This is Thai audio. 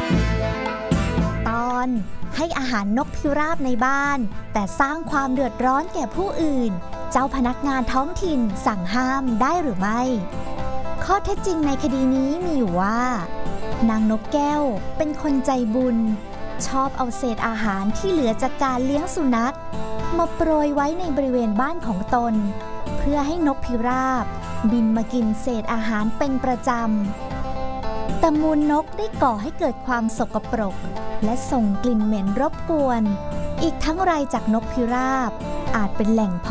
ตอนให้อาหารนกพิราบในบ้านแต่สร้างความเดือดร้อนแก่ผู้อื่นเจ้าพนักงานท้องถิ่นสั่งห้ามได้หรือไม่ข้อเท็จจริงในคดีนี้มีอยู่ว่านางนกแก้วเป็นคนใจบุญชอบเอาเศษอาหารที่เหลือจากการเลี้ยงสุนัขมาโปรยไว้ในบริเวณบ้านของตนเพื่อให้นกพิราบบินมากินเศษอาหารเป็นประจำแต่มูลนกได้ก่อให้เกิดความสกปรกและส่งกลิ่นเหม็นรบกวนอีกทั้งไรจากนกพิราบอาจเป็นแหล่ง